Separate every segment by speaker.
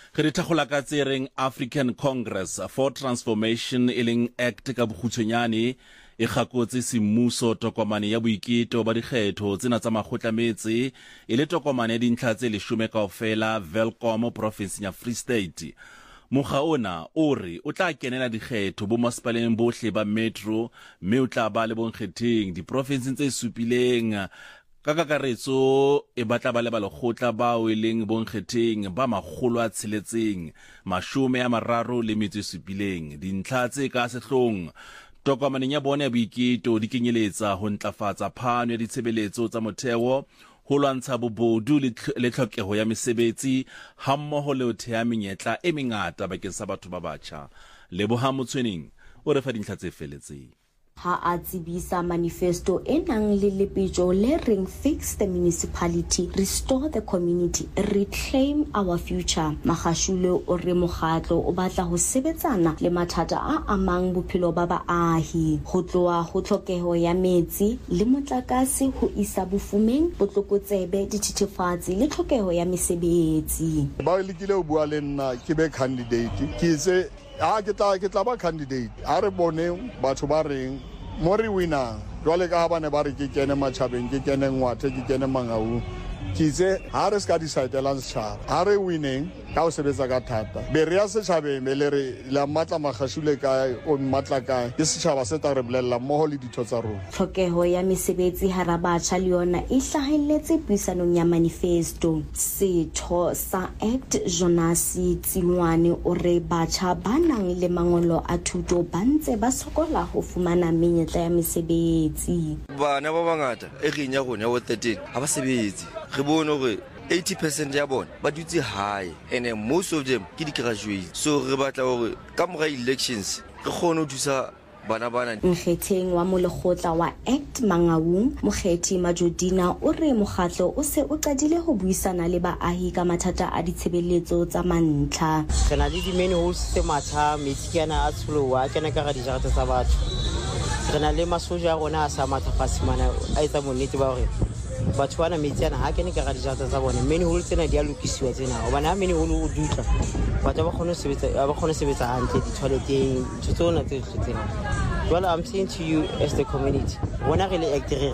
Speaker 1: Ge re thagola ka tsereng African Congress for Transformation eleng act ka bogutshwenyane e gakotse semmuso tokomane ya boiketo ba dikgetho tsena tsa magotlametse e le tokomane ya dintlha tse 10 kaofela Welkom province ya Free State. Mokga ona o re o tla kenela dikgetho bo masepaleng bohle ba metro mme o tla ba le bonkgetheng diprovince tse supileng ka kakaretso e batla ba le ba lekgotla bao e leng bonkgetheng ba 637 dintlha tse ka sehlong tokomaneng ya bona ya boiketo di kenyeletsa ho ntlafatsa phano ya ditshebeletso tsa motheo ho lwantsha bobodu le tlhokeho ya mesebetsi hammoho le ho thea menyetla e mengata bakeng sa batho ba batjha. Leboha Motshwening o re fa dintlha tse feletseng.
Speaker 2: Ha a tsebisa manifesto e nang le lepetjo le reng fix the municipality, restore the community, reclaim our future. Magashule o re mokgatlo o batla ho sebetsana le mathata a amang bophelo ba baahi, ho tloha ho tlhokeho ya metsi le motlakase ho isa bofumeng, botlokotsebe, dithethefatsi le tlhokeho ya mesebetsi.
Speaker 3: Ba lekile o bua le nna ke be candidate ke itse ke tla ba candidate a re bone batho ba reng mo re winner jwale ka ba ne ba re ke kene matjhabeng ke kene ngwathe ke kene Mangaung ke itse ha re ska decide-la setjhaba ha re winning ka o sebetsa ka thata be re ya setjhabeng be le re la matla magashule ka o matla ka ke setjhaba se tla re bolella mmoho le ditho tsa rona.
Speaker 2: Tlhokeho ya mesebetsi hara batjha le yona e hlahelletse puisanong ya manifesto. Setho sa act Jonasi Tsilwane o re batjha ba nang le mangolo a thuto ba ntse ba sokola ho fumana menyetla ya mesebetsi.
Speaker 4: Bana ba bangata e reng ya rona wa 13 ha ba sebetse re bone hore 80% ya bona ba dutse high and most of them ke di-graduate, so re batla hore ka mora elections re kgone ho thusa bana bana.
Speaker 2: Mokgetheng wa molekgotla wa act Mangaung Mokgethi Majodina o re mokgatlo o se o qadile ho buisana le baahi ka mathata a ditshebeletso tsa mantlha.
Speaker 5: Re na le di-manholes tse matha metsi kana a tsholowa kana ka ga dijarete tsa batho. Re na le masoja a rona a sa matha fasimana a etsa monnete ba hore batho bana metsi ana ha kene ka ga dijarete tsa bona manhole tsena di a lokisiwa tsena hobane ha manhole o dutla batho ba kgone ho sebetsa hantle di-toileteng ntho tsona tse tsena. Well, I'm saying to you as the community, when I really act here,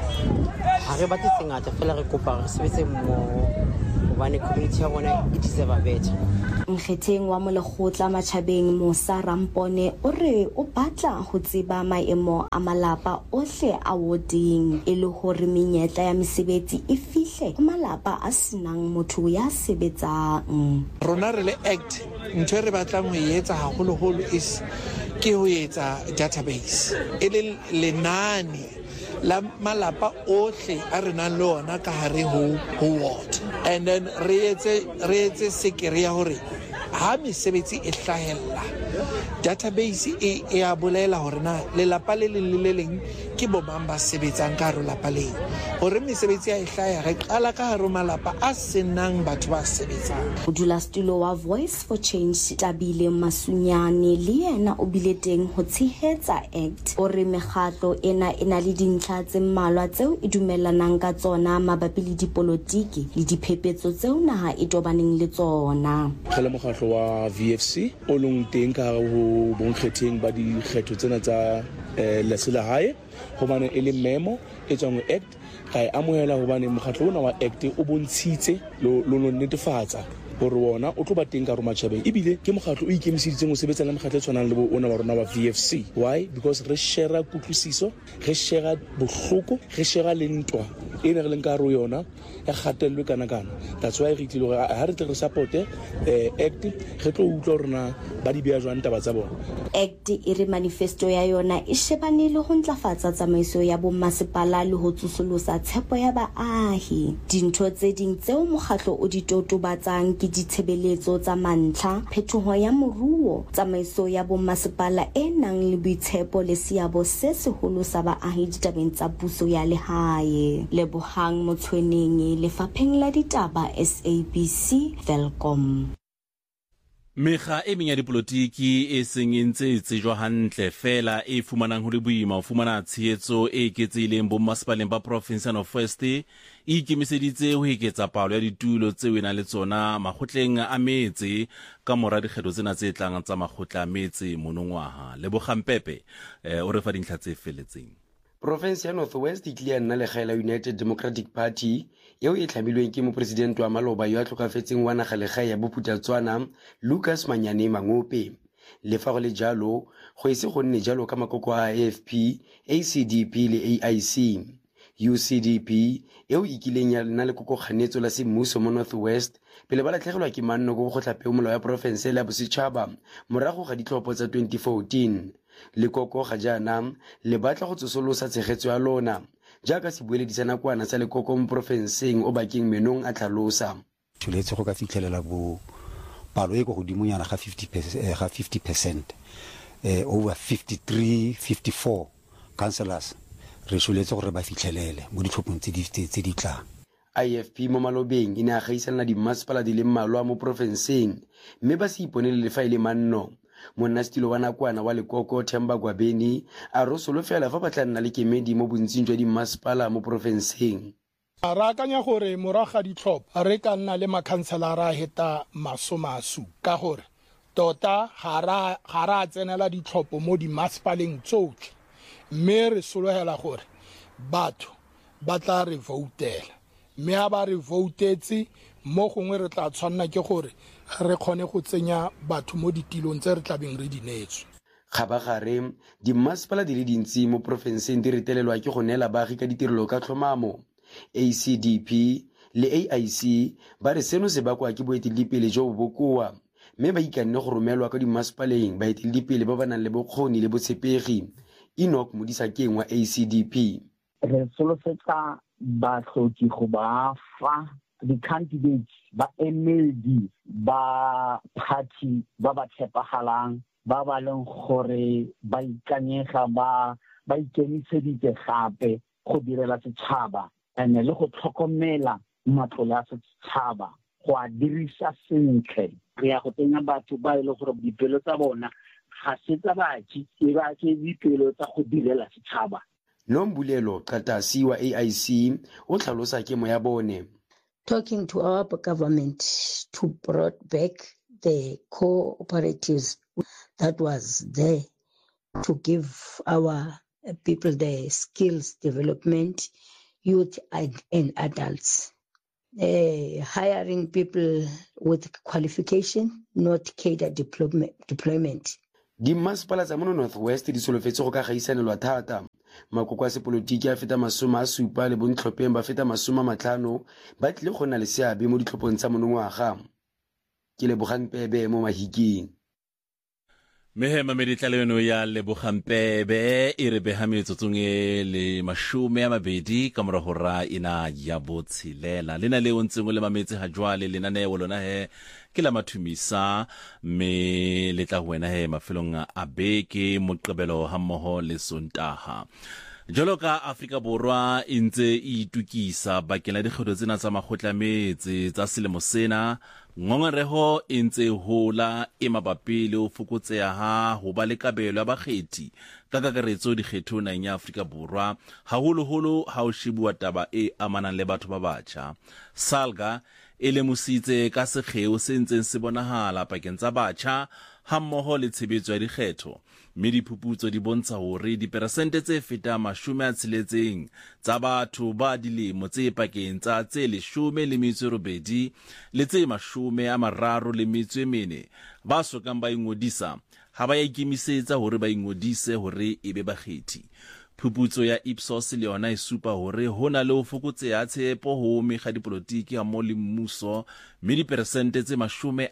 Speaker 5: ha re batle tse ngata fela re kopa re sebetse mmoho hobane community ya rona e deserve better.
Speaker 2: Mokgetheng wa molekgotla matjhabeng Musa Rampone o re o batla ho tseba maemo a malapa ohle a warding e le hore menyetla ya mesebetsi e fihle ho malapa a senang motho ya sebetsang.
Speaker 6: Rona re le act ntho re batlang ho etsa haholo is ke ho etsa database e le lenane la malapa ohle a re nang le ona ka hare ho ward, and then re etse sekere ya hore ha mesebetsi e hlahella database e a bolela hore na le lapa le leng ke bo mang ba sebetsang ka hare lapa leng hore mesebetsi ya e hlaya re qala ka hare malapa a senang batho ba sebetsang.
Speaker 2: Modulasetulo wa Voice for Change Tabile Masunyane le yena o bile teng ho tshehetsa act o re mekgatlo ena le dintlha tse mmalwa tseo e dumellanang ka tsona mabapi le dipolotiki le diphephetso tseo naha e tobaneng le tsona.
Speaker 7: Re le mokgatlo wa VFC o leng teng ka ho bonkgetheng ba dikgetho tsena tsa leselahae hobane e le memo e tswang act ga e amohela hobane mokgatlo ona wa act o bontshitse lo netefatsa hore wona o tlo ba teng ka roma tjhabeng ebile ke mokgatlo o ikemiseditseng ho sebetsa le mokgatlo tshwanang le ona wa rona wa VFC. Why? Because re share kutlwisiso, re share bohloko, re share le ntwa e ne re leng ka ro yona ya kgatello kana. That's why re tlile hore ha re tle re support act re tlo utlwa rona ba di beya jwang taba tsa bona.
Speaker 2: Act e re manifesto ya yona e shebane le ho ntlafatsa tsamaiso ya bommasepala le ho tsosolosa tshepo ya baahi. Dintho tse ding tseo mokgatlo o di totobatsang ke ditshebeletso tsa mantlha, phetoho ya moruo, tsamaiso ya bommasepala e nang le boitshepo le seabo se seholo sa baahi ditabeng tsa puso ya lehae. Lebohang Motshweneng, Lefapheng la Ditaba SABC, Welkom.
Speaker 1: Mekga e meng ya dipolotiki e seng e ntse e tsejwa hantle fela e fumanang ho le boima ho fumana tshehetso e eketsehileng bommasepaleng ba province ya North West e ikemiseditse ho eketsa palo ya ditulo tseo e nang le tsona makgotleng a metse ka mora dikgetho tsena tse tlang tsa makgotla a metse monongwaha. Lebogang Pepe o re fa dintlha tse feletseng.
Speaker 8: Province ya North West e tlile nna legae la United Democratic Party eo e tlhamilweng ke mopresidente wa Maloba yo a tlhokafetseng wa naga legae ya Bophuthatswana Lucas Manyane Mangope. Le fa go le jalo go ise go nne jalo ka makoko a AFP, ACDP le AIC. UCDP eo e kileng ya nna le kokokganetso la semmuso mo North West pele ba latlhegelwa ke manno go kgotlape molao ya province la bosetšhaba morago ga ditlhopho tsa 2014. Lekoko ga jaana le batla go tsosolosa tshegetso ya lona jaaka se bueledi sa nakwana sa lekoko mo profenseng o bakeng menong a tlhalosa.
Speaker 9: Tsholetse go ka fitlhelela bo palo e go godimonyana ga 50%, over 53-54 councillors re tsholetse gore ba fitlhelele mo ditlhophong tse di tlang.
Speaker 8: IFP mo Malobeng e ne a gaisanela dimmasepala di le mmalwa mo profenseng mme ba se iponele le fa ile manno. Monastilo wa nakwana wa lekoko Themba Gwabeni a re solofela fa ba tla nna le kemedi mo bontsing jwa dimmasepala mo profenseng.
Speaker 10: Ra akanya gore moraga ditlhopha re ka nna le makhanselara a heta masomasu ka gore tota ga ra tsenela ditlhopho mo dimmasepaleng tsotlhe mme re sologela gore batho ba tla re voutela mme a ba re voutetse mo gongwe re tla tshwanna ke gore re kgone go tsenya batho mo ditilong tse re tlabeng re di neetswe.
Speaker 8: Kgabagare dimmasepala di le dintsi mo profenseng di retelelwa ke go neela baagi ka ditirelo ka tlhomamo. ACDP le AIC ba re seno se bakwa ke boeteledipele jo bo bokoa mme ba ikanne go romelwa ka dimmasepaleng baeteledipele ba ba nang le bokgoni le botshepegi. Enoch Modisakeng wa ACDP
Speaker 11: re solofetsa batlhoki go ba fa di-candidates ba emedi ba party ba ba tshepagalang ba ba leng gore ba ikanyega ba ikemiseditse gape go direla setšhaba ene le go tlhokomela matlole a setšhaba go a dirisa sentle. Re ya go tsenya batho ba e le gore dipelo tsa bona ga se tsa batši e ba ke dipelo tsa go direla setšhaba.
Speaker 8: Nombulelo Qatasi wa AIC o tlhalosa kemo ya bone.
Speaker 12: Talking to our government to brought back the cooperatives that was there to give our people the skills development, youth and adults. Hiring people with qualification, not cadre deployment.
Speaker 8: Dimmasepala tsa mono North West di solofetse go ka gaisanelwa thata. Makoko a sepolotiki a feta 70 le bontlhopheng ba feta 50 ba tlile go nna le seabe mo ditlhophong tsa monongwaga. Ke Lebogang Pebe mo Mahikeng.
Speaker 1: Mehema meditlaleno ya Lebogang Pebe e re beha metsotsong e le 20 ka mora hora ina ya botshelela. Lena le o ntseng le mametse ha jwale lenaneo lona he ke la mathumisa me le tla wena he mafelong a beke moqebelo ha mmoho le Sontaha. Jolo ka Afrika Borwa e ntse e itukisa bakeng la dikgetho tsena tsa makgotla metse tsa selemo sena. Ngongoreho e ntse hola e mabapi le ho fokotseha ha ho ba le kabelo ya bakgethi ka kakaretso dikgetho naheng ya Afrika Borwa haholoholo ha o shebuwa taba e amanang le batho ba batjha. Salga e lemositse ka sekgeo se ntseng se bonahala pakeng tsa batjha ha mmoho le tshebetso ya dikgetho. Mme diphuputso di bontsha hore diperesente tse feta 60 tsa batho ba dilemo tse pakeng tsa tse 18 le tse 34 ba sokang ba ingodisa ha ba ikemisetsa hore ba ingodise hore e be bakgethi. Phuputso ya Ipsos le yona e supa hore hona le ho fokotseha tshepo ho mekga dipolotiki ha mo le mmuso mme diperesente tse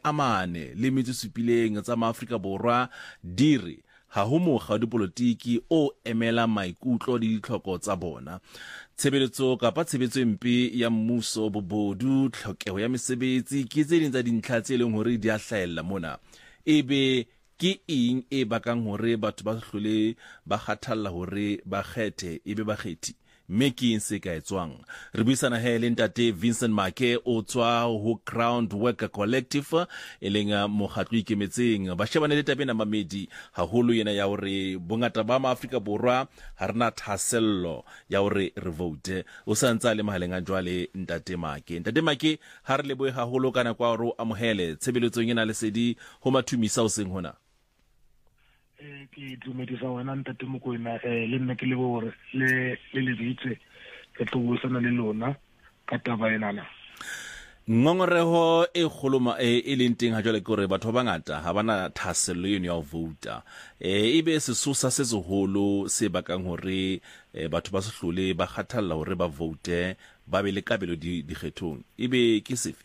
Speaker 1: 47 tsa Maafrika Borwa dire ha ho mokga wa dipolotiki o emela maikutlo le ditlhoko tsa bona. Tshebeletso kapa tshebetso mpe ya mmuso bobodu tlhokeho ya mesebetsi ke tse ding tsa dintlha tse leng hore di a hlahella mona. Ebe ke eng e bakang hore batho ba hlole ba kgathalla hore ba kgethe ebe bakgethi. mme ke eng se ka etswang. Re buisana he le ntate Vincent Make o tswa ho Ground Worker Collective e leng mokgatlo ikemetseng ba shebane le tabeng mamedi haholo yena ya hore bongata ba Afrika Borwa ha rena thasello ya hore re vote. O sa ntse le mahaleng a jwale ntate Make. Ntate Make ha re lebohe haholo kana kwa ro amohele tshebeletsong ena le sedi ho mathumisa o seng hona.
Speaker 13: Ke dumedisa wena ntate Mokoena le nna ke le bore le ditse ke tloosana le lona ka taba enana.
Speaker 1: Ngongoreho e kgoloma e leng teng ha jwale ke hore batho ba bangata ha bana thasello eno ya ho vouta. Ebe sesosa se seholo se bakang hore batho ba se hlole ba kgathalla hore ba vote ba be le kabelo dikgethong. Ebe ke sefe?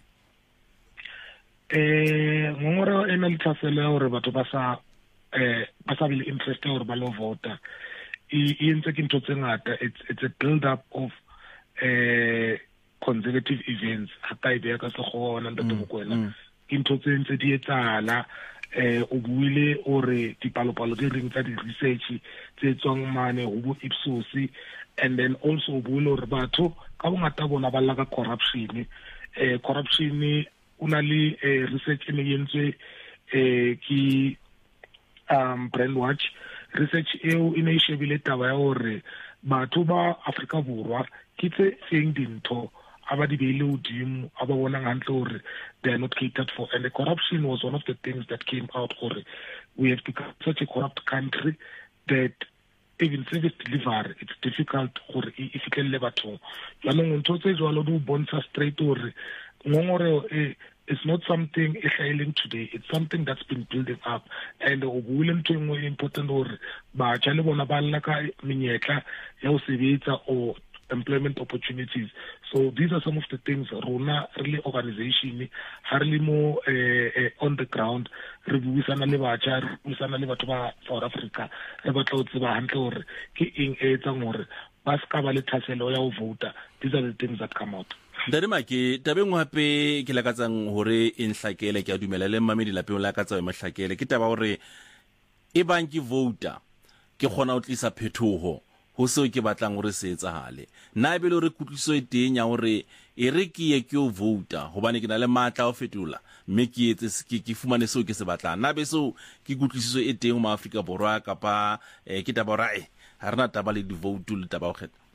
Speaker 13: Ngongoreho ena le thasello hore batho ba sa be interested hore ba lo vota. E entse ke ntho tse ngata. It's a build up of consecutive events ha ka ebe ka se gona ntate Mokoena ke ntho tse ntse di etsala o buile ore dipalopalo di ring tsa di research tse tswang mane ho bo Ipsos, and then also o buile ore batho ka bongata bona ba lla ka corruption una le research e entswe ki Brandwatch research eo ine shebile taba ya hore batho ba Afrika Borwa ke tse seng dintho aba di beile hodimo aba bonang hantle hore they are not catered for, and the corruption was one of the things that came out hore we have become such a corrupt country that even service delivery it's difficult hore e fitlhelle batho. Jwanong ntho tse jwalo di bontsha straight hore ngongoreo it's not something exciting today, it's something that's been building up, and o buile ntho engwe important hore batjha le bona ba lla ka menyetla ya ho sebetsa or employment opportunities. So these are some of the things rona really organization ha re le mo on the ground re buisana le batjha, re buisana le batho ba South Africa re batla ho tseba hantle hore ke eng e etsang hore ba ska ba le thaselo ya ho vota. These are the things that come out.
Speaker 1: Ntate Make tabeng hape ke lakatsang hore e nhlakele ke a dumela le mmamedi lapeng la ka tsa e mhlakele ke taba hore e bang ke vota ke khona o tlisa phethoho ho seo ke batlang hore se etsahale. Na be le re kutliso e teng ya hore e re ke ye ke o vota hobane ke na le matla o fetola mme ke etse ke fumane seo ke se batlang. Na be so ke kutlisiso e teng mo Afrika Borwa kapa ke taba hore ha rena taba le di vote le taba o kgetha.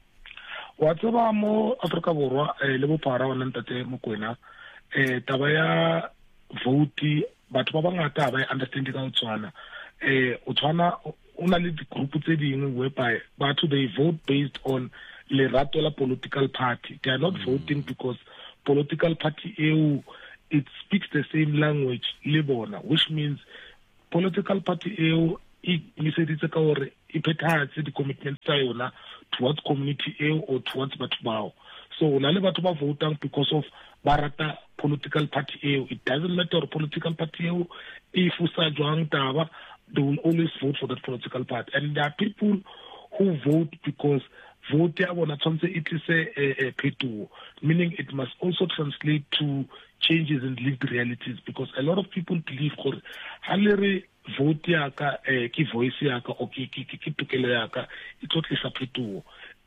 Speaker 13: Wa tseba mo Afrika Borwa le bophara wa ntate Mokoena taba ya vote batho ba bangata ba understand ka o tswana o tswana una le group tse dingwe whereby batho they vote based on lerato la political party. They are not voting because political party it speaks the same language le bona, which means political party e miseditse ka hore e phethahatse di commitments tsa yona towards community or towards batho bao. So na le batho ba votang because of barata political party it doesn't matter political party e fusa jwang taba, they will always vote for that political party. And there are people who vote because vote ya bona tshwantse e tlise phethoho, meaning it must also translate to changes in lived realities, because a lot of people believe gore ha le re vote ya ka ki voice ya ka o ki tokelo ya ka e tlotlisa phethoho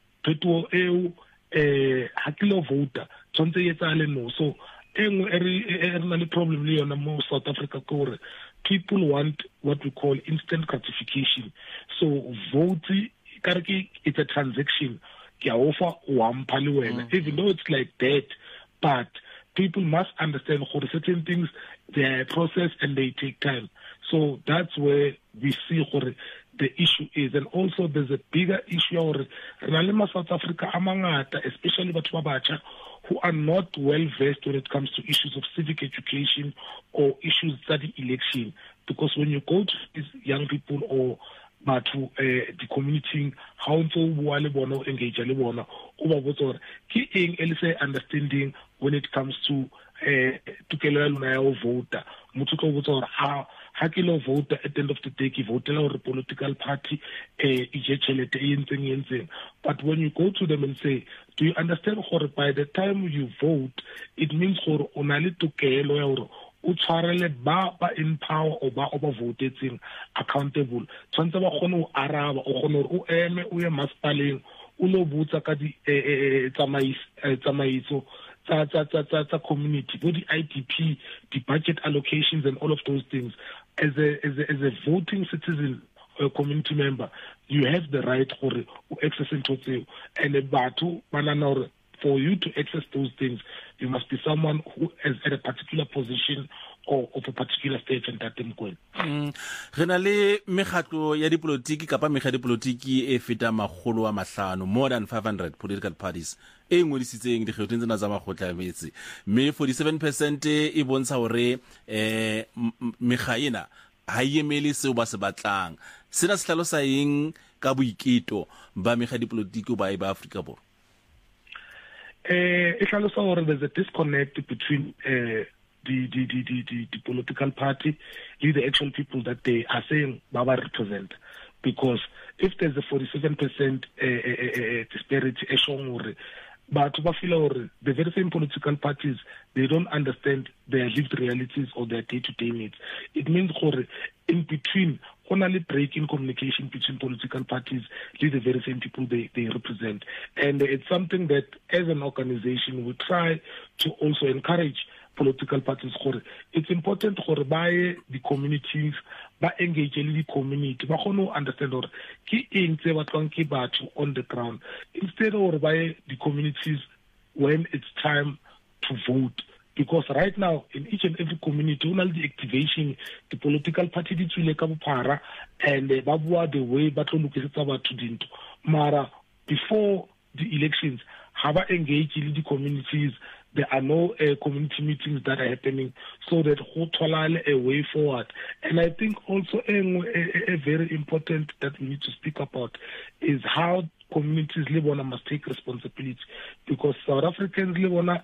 Speaker 13: ha ke lo vota tshwantse e etsale no. So engwe e na le problem le yona mo South Africa gore people want what we call instant gratification. So vote it's a transaction ke a offer one pale wena, even though it's like that, but people must understand for certain things they are a process and they take time. So that's where we see the issue is. And also there's a bigger issue or South Africa amangata, especially batho ba batjha who are not well versed when it comes to issues of civic education or issues study election. Because when you go to these young people or batho the community how ntse bua le bona o engage le bona o ba botsa hore ke eng e le se understanding when it comes to tokelo ya lona ya ho vota. Motho tlo botsa hore ha ke lo vote at the end of the day ke votela hore political party e je tšhelete e entseng. But when you go to them and say, do you understand gore by the time you vote it means gore o na le tokelo ya hore o tshwarele ba in power o ba votetseng accountable, tshwantse ba kgone o araba o kgone o eme o ye masepaleng o lo botsa ka di tsamaiso tsa community, go the IDP, the budget allocations and all of those things. As a voting citizen, a community member, you have the right to access into it. And for you to access those things, you must be someone who is at a particular position or of a particular stage and that them going.
Speaker 1: Re na le mekgatlo ya dipolitiki kapa mekga dipolitiki e feta makgolo a mahlano, more than 500 political parties e ngodisitseng dikgetho tsena tsa makgotla a metse, mme 47% e bontsha hore mekga ena ha emele seo ba se batlang. Sena se hlalosa eng ka boiketlo ba mekga dipolitiki ba ba Afrika Borwa?
Speaker 13: It hlalosa hore there's a disconnect between the political party and the actual people that they are saying Baba represent. Because if there's a 47% disparity, but the very same political parties, they don't understand their lived realities or their day-to-day needs. It means in between, only break in communication between political parties with the very same people they represent. And it's something that as an organization we try to also encourage political parties. It's important by the communities, by engaging the community, by understand on the ground instead of by the communities when it's time to vote. Because right now, in each and every community, the activation, the political party, and the way Mara, before the elections, have engaged in the communities. There are no community meetings that are happening, so that a way forward. And I think also a very important that we need to speak about is how communities live on must take responsibility, because South Africans live on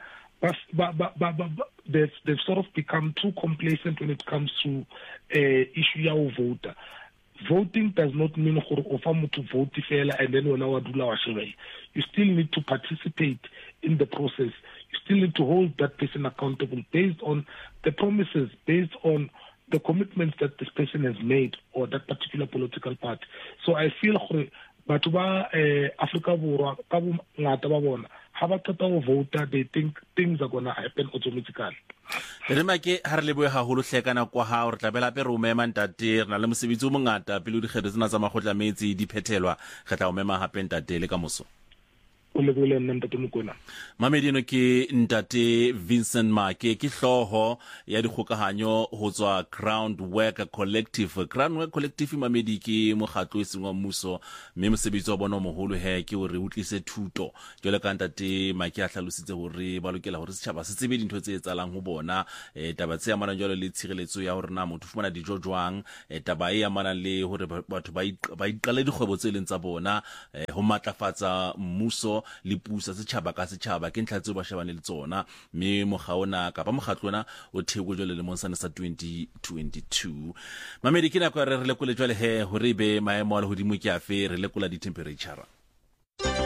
Speaker 13: they've sort of become too complacent when it comes to issue of voter. Voting does not mean to vote and then you still need to participate in the process. You still need to hold that person accountable based on the promises, based on the commitments that this person has made or that particular political party. So I feel batho ba Africa Borwa ka ngata ba bona ha ba tota go vote, they think things are going to happen automatically.
Speaker 1: Re make ha re leboe haholo hlekana kwa ha re tlabela pe re o mema ntate, re na le mosebetsi o mongata pele di kgetho tsena tsa makgotla metsi di phethelwa, re tla o mema hape ntate le ka moso. Mamedi eno ke ntate Vincent Make, ke hloho ya dikgokahanyo ho tswa Groundwork Collective. Groundwork Collective mamedi ke mokgatlo eseng wa mmuso, mme mosebetsi wa bona moholo he ke hore o tlise thuto. Jwale ka ntate Make a hlalositse hore ba lokela hore setjhaba se tsebe dintho tse etsalang ho bona, taba tse amana jwale le tshireletso ya hore na motho fumana dijo jwang, taba e amana le hore batho ba iqale dikgwebo tse leng tsa bona, ho matlafatsa mmuso le pusa setjhaba ka setjhaba ke ntlha tse ba shebane le tsona, mme mogaona kapa mogatlona o theko jole le monsane sa 2022. Mamedi ke nako re lekole jwale he hore be maemo a le hodimo ke afe, re lekola di temperature.